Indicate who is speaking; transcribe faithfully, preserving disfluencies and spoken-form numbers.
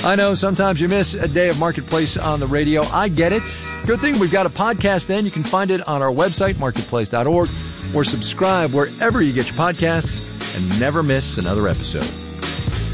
Speaker 1: I know sometimes you miss a day of Marketplace on the radio. I get it. Good thing we've got a podcast then. You can find it on our website, marketplace dot org, or subscribe wherever you get your podcasts and never miss another episode.